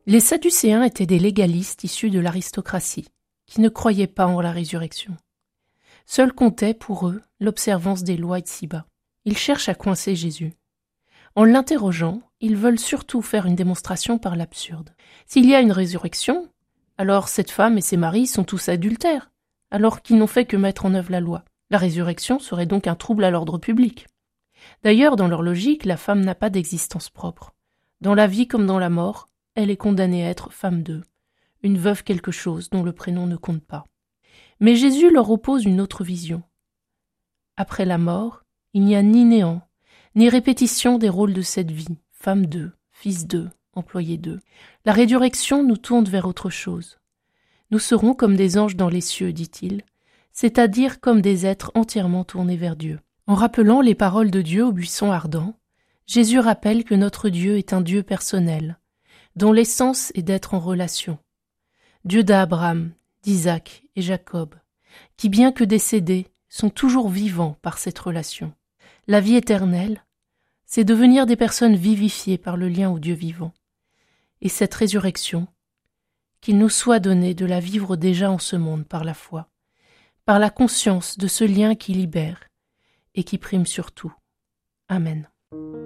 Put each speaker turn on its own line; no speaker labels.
Les Sadducéens étaient des légalistes issus de l'aristocratie, qui ne croyaient pas en la résurrection. Seul comptait pour eux l'observance des lois ici-bas. Ils cherchent à coincer Jésus. En l'interrogeant, ils veulent surtout faire une démonstration par l'absurde. S'il y a une résurrection, alors cette femme et ses maris sont tous adultères, alors qu'ils n'ont fait que mettre en œuvre la loi. La résurrection serait donc un trouble à l'ordre public. D'ailleurs, dans leur logique, la femme n'a pas d'existence propre. Dans la vie comme dans la mort, elle est condamnée à être femme d'eux, une veuve quelque chose dont le prénom ne compte pas. Mais Jésus leur oppose une autre vision. Après la mort, il n'y a ni néant, ni répétition des rôles de cette vie, femme d'eux, fils d'eux, employé d'eux. La résurrection nous tourne vers autre chose. Nous serons comme des anges dans les cieux, dit-il, c'est-à-dire comme des êtres entièrement tournés vers Dieu. En rappelant les paroles de Dieu au buisson ardent, Jésus rappelle que notre Dieu est un Dieu personnel, dont l'essence est d'être en relation. Dieu d'Abraham, d'Isaac et Jacob, qui bien que décédés, sont toujours vivants par cette relation. La vie éternelle, c'est devenir des personnes vivifiées par le lien au Dieu vivant. Et cette résurrection, qu'il nous soit donné de la vivre déjà en ce monde par la foi, par la conscience de ce lien qui libère et qui prime sur tout. Amen.